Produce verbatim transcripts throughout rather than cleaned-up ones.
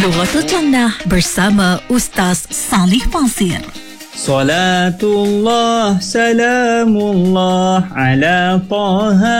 Lughatul Jannah bersama Ustaz Salih Fasir. Salatullah salamullah ala taha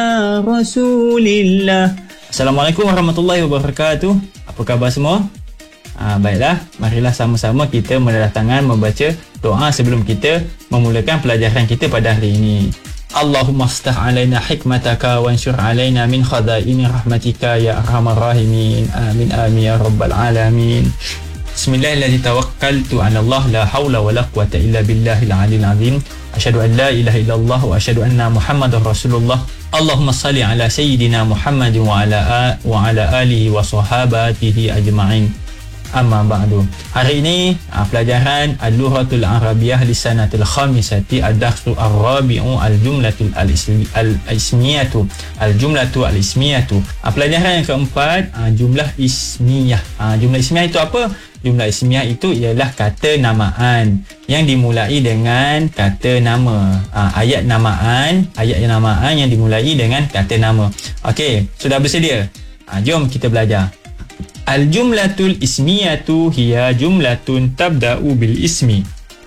rasulillah. Assalamualaikum warahmatullahi wabarakatuh. Apa khabar semua? Ha, baiklah, marilah sama-sama kita mendatangkan membaca doa sebelum kita memulakan pelajaran kita pada hari ini. Allahumma aftah alaina hikmataka wansyur alaina min khadaini rahmatika ya arhamar rahimin. Amin amin ya rabbal alamin. Bismillahirrahmanirrahim. Tawakkaltu 'ala Allah la haula wala quwwata illa billahil aliyil azim. Asyhadu an la ilaha illallah wa asyhadu anna Muhammadar Rasulullah. Allahumma shalli ala sayyidina Muhammad wa ala wa ala alihi wa sahabatihi ajma'in. Amma ba'du. Hari ini uh, pelajaran Al-Lughatul Arabiyyah Lisanatil Khamisati Ad-Darsu Ar-Rabi'u Al-Jumlatul Al-Ismiyatu Al-Jumlatu Al-Ismiyatu. Uh, pelajaran yang keempat, uh, jumlah ismiyah. Uh, jumlah ismiyah itu apa? Jumlah ismiyah itu ialah kata namaan yang dimulai dengan kata nama. Uh, ayat namaan, ayat yang namaan yang dimulai dengan kata nama. Okey, sudah bersedia? Uh, jom kita belajar. Al-jumlatul ismiyatu hiya jumlatun tabda'u bil ismi.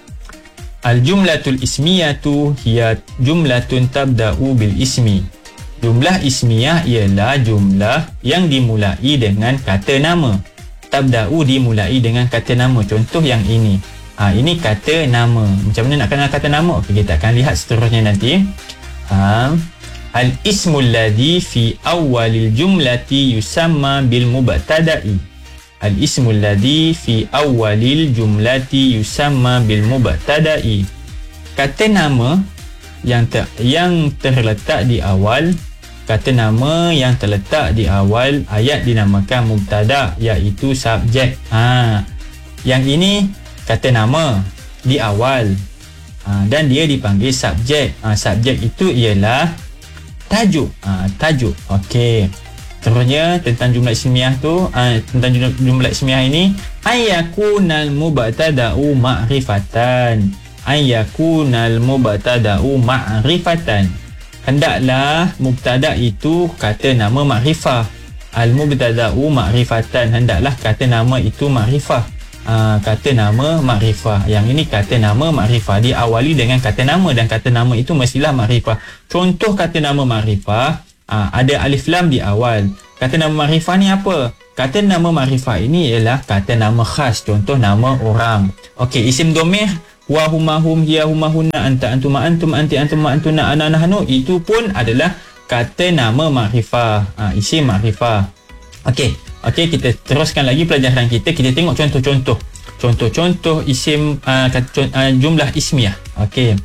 Al-jumlatul ismiyatu hiya jumlatun tabda'u bil ismi. Jumlah ismiyah ialah jumlah yang dimulai dengan kata nama. Tabda'u dimulai dengan kata nama. Contoh yang ini. Ha, ini kata nama. Macam mana nak kenal kata nama? Okey, kita akan lihat seterusnya nanti. Ha, Al-ismul ladhi fi awalil jumlati yusamma bil mubtada'i. Al-ismul ladhi fi awalil jumlati yusamma bil mubtada'i. Kata nama yang ter, yang terletak di awal, kata nama yang terletak di awal ayat dinamakan mubtada', iaitu subjek. Ha, yang ini kata nama di awal. Ha, dan dia dipanggil subjek. Ha, subjek itu ialah tajuk. Ha, tajuk. Okey. Terusnya tentang jumlah ismiyah tu, ha, tentang jumlah, jumlah ismiyah ini, ayyakunal mubtada'u ma'rifatan. Ayyakunal mubtada'u ma'rifatan. Hendaklah mubtada' itu kata nama makrifah. Al mubtada'u ma'rifatan. Hendaklah kata nama itu makrifah. Uh, kata nama makrifah. Yang ini kata nama makrifah, diawali dengan kata nama dan kata nama itu mestilah makrifah. Contoh kata nama makrifah, uh, ada alif lam di awal. Kata nama makrifah ni apa? Kata nama makrifah ini ialah kata nama khas. Contoh nama orang. Okey, isim dhamir wa huma hum hiya huma hunna anta antuma antum anti antuma antuna ana nahnu, itu pun adalah kata nama makrifah. Uh, isim makrifah. Okey. Okey, kita teruskan lagi pelajaran kita. Kita tengok contoh-contoh. Contoh-contoh isim uh, uh, jumlah ismiyah. Okey.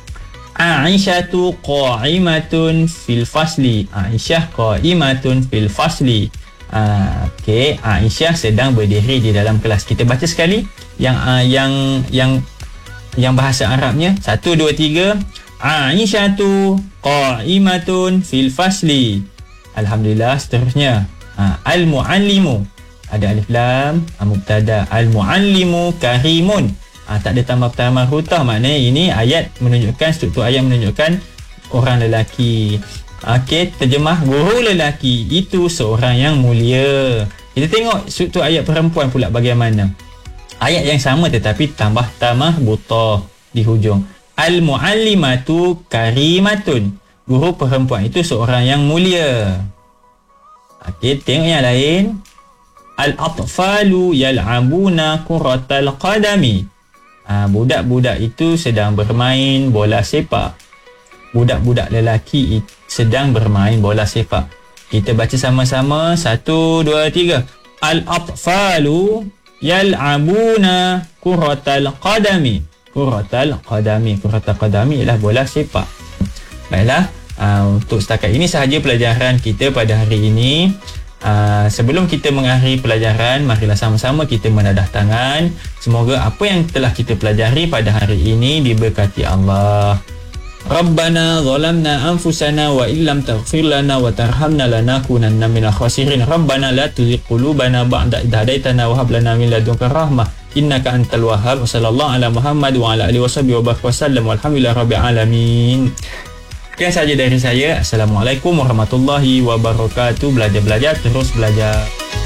Aisyatu qa'imatun fil fasli. Aisyah qa'imatun fil fasli. Uh, Okey, Aisyah sedang berdiri di dalam kelas. Kita baca sekali yang uh, yang yang yang bahasa Arabnya. Satu, dua, tiga. Aisyatu qa'imatun fil fasli. Alhamdulillah. Seterusnya. Ha, al-muallimu, ada alif lam, mubtada. Al-muallimu karimun. Ha, tak ada tambah tambah huruf, maknanya ini ayat menunjukkan, struktur ayat menunjukkan orang lelaki. Okey, terjemah, guru lelaki itu seorang yang mulia. Kita tengok struktur ayat perempuan pula bagaimana. Ayat yang sama tetapi tambah tamah buta di hujung. Al-muallimatu karimatun. Guru perempuan itu seorang yang mulia. Okey, tengok yang lain. Al-atfalu yal'abuna qurratal qadami. Ha, budak-budak itu sedang bermain bola sepak. Budak-budak lelaki sedang bermain bola sepak. Kita baca sama-sama. Satu, dua, tiga. Al-atfalu yal'abuna qurratal qadami. Qurratal qadami. Qurratal qadami ialah bola sepak. Baiklah. Uh, untuk setakat ini sahaja pelajaran kita pada hari ini. Uh, sebelum kita mengakhiri pelajaran, marilah sama-sama kita menadah tangan. Semoga apa yang telah kita pelajari pada hari ini diberkati Allah. Rabbana zalamna anfusana wa illam taghfir lana wa tarhamna lanakunanna minal khasirin. Rabbana la tuzigh qulubana ba'da idh hadaitana wa hab lana min ladunka rahmah innaka antal wahhab. Sallallahu ala Muhammad wa ala alihi washabihi wa baraka wasallam walhamdulillahi rabbil alamin. Sekian sahaja dari saya. Assalamualaikum warahmatullahi wabarakatuh. Belajar-belajar terus belajar.